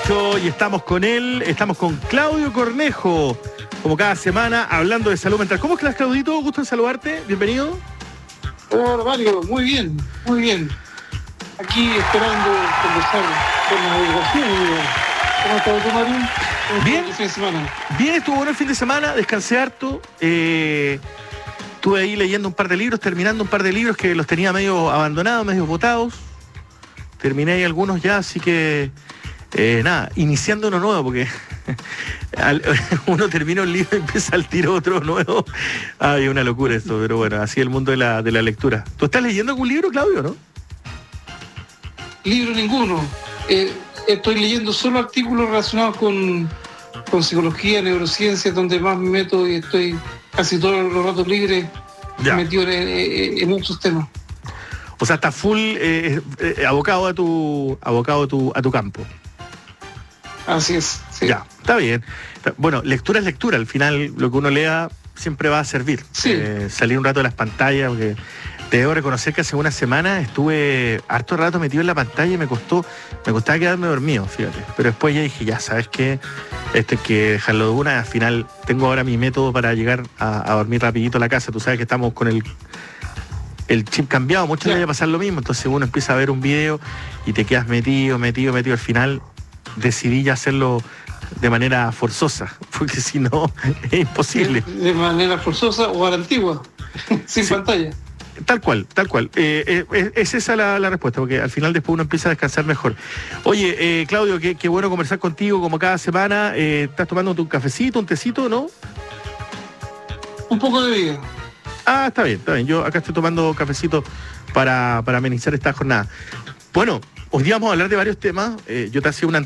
8 y estamos con él, estamos con Claudio Cornejo, como cada semana, hablando de salud mental. ¿Cómo estás, Claudito? Gusto en saludarte, bienvenido. Hola, Mario, muy bien, muy bien. Aquí esperando conversar con la educación. ¿Cómo estás tú, Mario? Bien, el fin de semana. Bien, estuvo bueno el fin de semana, descansé harto. Estuve ahí leyendo un par de libros, terminando un par de libros que los tenía medio abandonados, medio botados. Terminé ahí algunos ya, así que nada, iniciando uno nuevo, porque uno termina un libro y empieza al tiro otro nuevo. Ay, es una locura esto, pero bueno, así es el mundo de la lectura. ¿Tú estás leyendo algún libro, Claudio, no? Libro ninguno. Estoy leyendo solo artículos relacionados con psicología, neurociencia, donde más me meto y estoy casi todos los ratos libres metido en muchos temas. O sea, está full abocado a tu campo. Así es, sí. Ya, está bien. Bueno, lectura es lectura. Al final, lo que uno lea siempre va a servir. Sí. Salir un rato de las pantallas, porque te debo reconocer que hace una semana estuve harto rato metido en la pantalla y me costaba quedarme dormido, fíjate. Pero después ya dije, ya, ¿sabes qué? Esto hay que dejarlo de una. Al final, tengo ahora mi método para llegar a dormir rapidito a la casa. Tú sabes que estamos con el chip cambiado, muchos les va a pasar lo mismo, entonces uno empieza a ver un video y te quedas metido, al final decidí ya hacerlo de manera forzosa, porque si no, es imposible. De manera forzosa o a la antigua, sin pantalla. Tal cual. Es esa la respuesta, porque al final después uno empieza a descansar mejor. Oye, Claudio, qué bueno conversar contigo como cada semana. ¿Estás tomando un cafecito, un tecito, no? Un poco de vida. Ah, está bien. Yo acá estoy tomando cafecito para amenizar esta jornada. Bueno, hoy día vamos a hablar de varios temas. Yo te hacía una